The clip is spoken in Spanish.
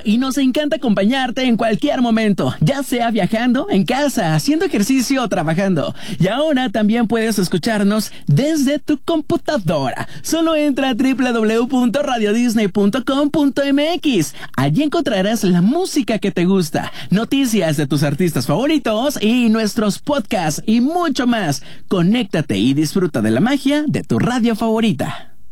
y nos encanta acompañarte en cualquier momento, ya sea viajando, en casa, haciendo ejercicio o trabajando. Y ahora también puedes escucharnos desde tu computadora. Solo entra a www.radiodisney.com.mx. Allí encontrarás la música que te gusta, noticias de tus artistas favoritos y nuestros podcasts y mucho más. Conéctate y disfruta de la magia de tu radio favorita.